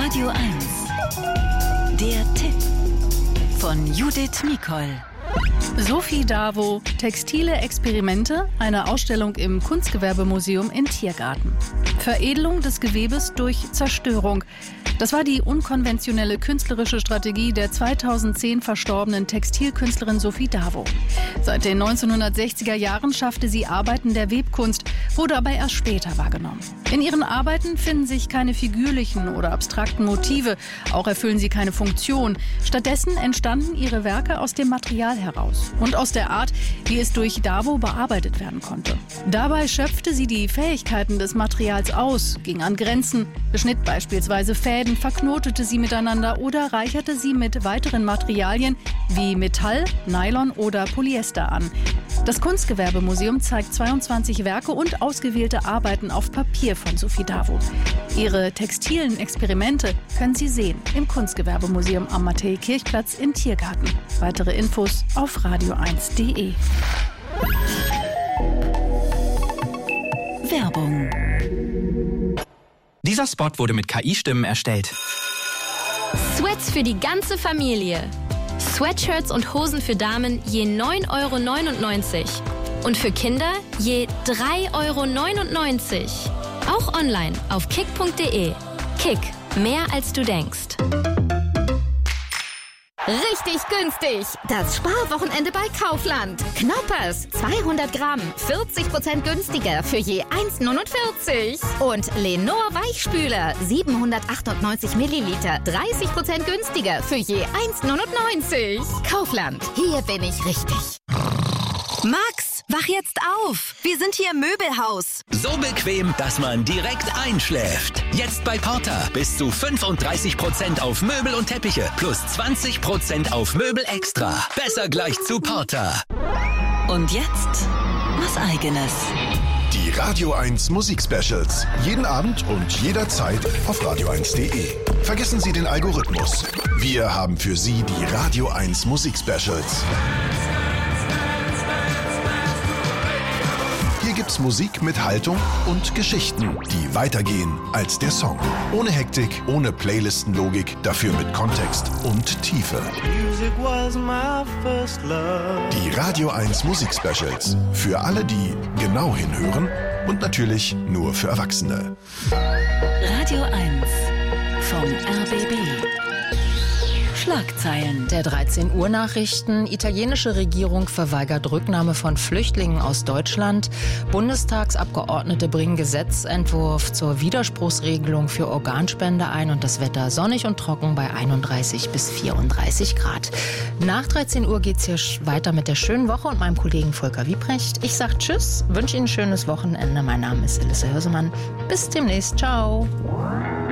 Radio 1. Der Tipp von Judith Nicol. Sophie Davo, textile Experimente, eine Ausstellung im Kunstgewerbemuseum in Tiergarten. Veredelung des Gewebes durch Zerstörung. Das war die unkonventionelle künstlerische Strategie der 2010 verstorbenen Textilkünstlerin Sophie Davo. Seit den 1960er Jahren schaffte sie Arbeiten der Webkunst, wurde aber erst später wahrgenommen. In ihren Arbeiten finden sich keine figürlichen oder abstrakten Motive, auch erfüllen sie keine Funktion. Stattdessen entstanden ihre Werke aus dem Material heraus und aus der Art, wie es durch Davo bearbeitet werden konnte. Dabei schöpfte sie die Fähigkeiten des Materials aus, ging an Grenzen, beschnitt beispielsweise Fäden, verknotete sie miteinander oder reicherte sie mit weiteren Materialien wie Metall, Nylon oder Polyester an. Das Kunstgewerbemuseum zeigt 22 Werke und ausgewählte Arbeiten auf Papier von Sophie Davo. Ihre textilen Experimente können Sie sehen im Kunstgewerbemuseum am Matthäi-Kirchplatz in Tiergarten. Weitere Infos auf radio1.de. Werbung. Dieser Spot wurde mit KI-Stimmen erstellt. Sweats für die ganze Familie. Sweatshirts und Hosen für Damen je 9,99 € und für Kinder je 3,99 €. Auch online auf kick.de. Kick, mehr als du denkst. Richtig günstig. Das Sparwochenende bei Kaufland. Knoppers, 200 Gramm, 40% günstiger für je 1,49 €. Und Lenor Weichspüler, 798 Milliliter, 30% günstiger für je 1,99 €. Kaufland, hier bin ich richtig. Max, wach jetzt auf! Wir sind hier im Möbelhaus. So bequem, dass man direkt einschläft. Jetzt bei Porter bis zu 35% auf Möbel und Teppiche plus 20% auf Möbel extra. Besser gleich zu Porter. Und jetzt was Eigenes. Die Radio 1 Musik-Specials. Jeden Abend und jederzeit auf radio1.de. Vergessen Sie den Algorithmus. Wir haben für Sie die Radio 1 Musik-Specials. Hier gibt's Musik mit Haltung und Geschichten, die weitergehen als der Song. Ohne Hektik, ohne Playlistenlogik, dafür mit Kontext und Tiefe. Die Radio 1 Musik-Specials. Für alle, die genau hinhören und natürlich nur für Erwachsene. Radio 1 vom RBB. Schlagzeilen. Der 13 Uhr Nachrichten. Italienische Regierung verweigert Rücknahme von Flüchtlingen aus Deutschland. Bundestagsabgeordnete bringen Gesetzentwurf zur Widerspruchsregelung für Organspende ein und das Wetter sonnig und trocken bei 31 bis 34 Grad. Nach 13 Uhr geht's hier weiter mit der schönen Woche und meinem Kollegen Volker Wiebrecht. Ich sag Tschüss, wünsche Ihnen ein schönes Wochenende. Mein Name ist Elissa Hörsemann. Bis demnächst. Ciao.